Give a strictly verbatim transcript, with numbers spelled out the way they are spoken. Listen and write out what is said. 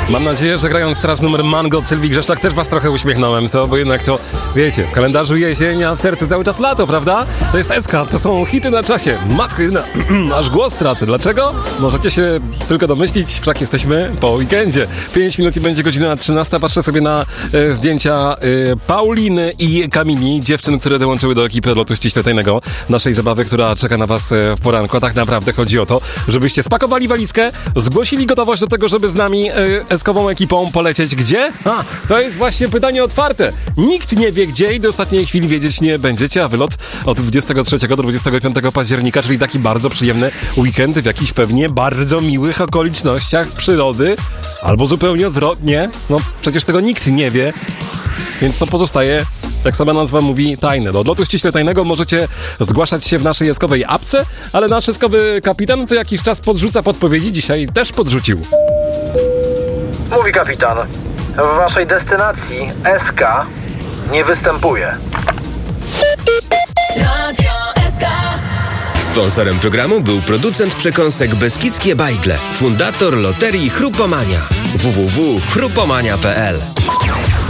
Mam nadzieję, że grając teraz numer Mango Sylwii Grzeszczak też was trochę uśmiechnąłem, co? Bo jednak to, wiecie, w kalendarzu jesień, a w sercu cały czas lato, prawda? To jest S K, to są hity na czasie. Matko jedyna, aż głos tracę. Dlaczego? Możecie się tylko domyślić, wszak jesteśmy po weekendzie. pięć minut i będzie godzina trzynasta. Patrzę sobie na e, zdjęcia e, Pauliny i Kamili, dziewczyn, które dołączyły do ekipy Lotu Ściśle Tajnego, naszej zabawy, która czeka na was e, w poranku. A tak naprawdę chodzi o to, żebyście spakowali walizkę, zgłosili gotowość do tego, żeby z nami e, eskową ekipą polecieć. Gdzie? A, to jest właśnie pytanie otwarte. Nikt nie wie gdzie i do ostatniej chwili wiedzieć nie będziecie, a wylot od dwudziestego trzeciego do dwudziestego piątego października, czyli taki bardzo przyjemny weekend w jakichś pewnie bardzo miłych okolicznościach przyrody, albo zupełnie odwrotnie. No przecież tego nikt nie wie, więc to pozostaje, jak sama nazwa mówi, tajne. Do Odlotu Ściśle Tajnego możecie zgłaszać się w naszej eskowej apce, ale nasz eskowy kapitan co jakiś czas podrzuca podpowiedzi. Dzisiaj też podrzucił. Mówi kapitan, w waszej destynacji S K nie występuje. Radio S K. Sponsorem programu był producent przekąsek Beskidzkie Bajgle, fundator loterii Chrupomania. w w w kropka chrupomania kropka p l.